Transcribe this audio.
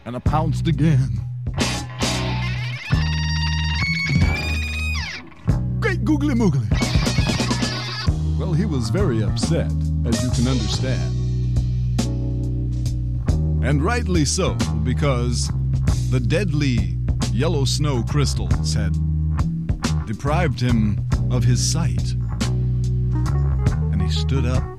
and I pounced again. Great googly moogly. Well, he was very upset, as you can understand. And rightly so, because the deadly yellow snow crystals had deprived him of his sight. And he stood up